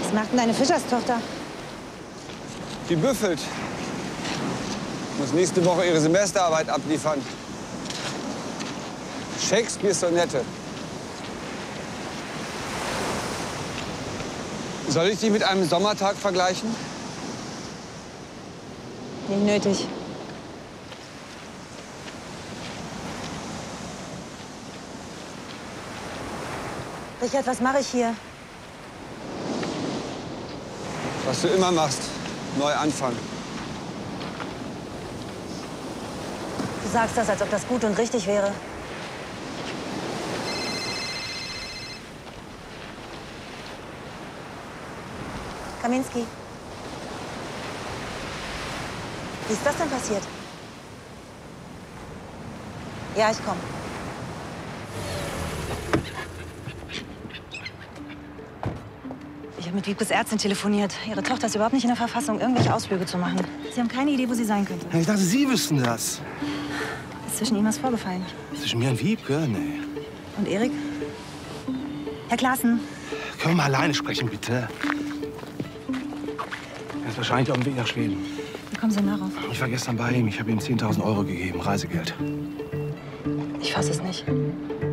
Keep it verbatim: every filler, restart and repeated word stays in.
Was macht denn deine Fischerstochter? Die büffelt. Muss nächste Woche ihre Semesterarbeit abliefern. Shakespeare-Sonette. Soll ich die mit einem Sommertag vergleichen? Nicht nötig. Richard, was mache ich hier? Was du immer machst. Neu anfangen. Du sagst das, als ob das gut und richtig wäre. Kaminski. Wie ist das denn passiert? Ja, ich komme. Ich habe mit Wiebkes Ärztin telefoniert. Ihre Tochter ist überhaupt nicht in der Verfassung, irgendwelche Ausflüge zu machen. Sie haben keine Idee, wo sie sein könnte. Ich dachte, Sie wüssten das. Ist zwischen Ihnen was vorgefallen? Zwischen mir und Wiebke? Nee. Und Erik? Herr Klaassen. Können wir mal alleine sprechen, bitte? Er ist wahrscheinlich auf dem Weg nach Schweden. Wie kommen Sie denn darauf? Ich war gestern bei ihm. Ich habe ihm zehntausend Euro gegeben, Reisegeld. Ich fasse es nicht.